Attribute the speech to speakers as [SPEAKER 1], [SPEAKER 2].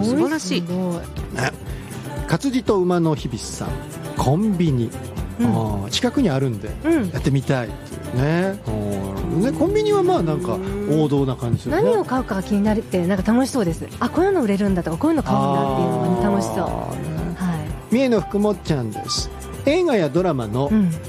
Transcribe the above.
[SPEAKER 1] 素晴らしい。
[SPEAKER 2] すごい。
[SPEAKER 3] 活字と馬の日々さん、コンビニ、近くにあるんでやってみたいっていうね。コンビニはまあなんか王道な感じですよね。
[SPEAKER 2] 何を買うかが気になるってなんか楽しそうです。あ、こういうの売れるんだとかこういうの買うんだっていうのが、ね、楽しそう。はい。
[SPEAKER 3] 三重の福もっちゃんです。映画やドラマの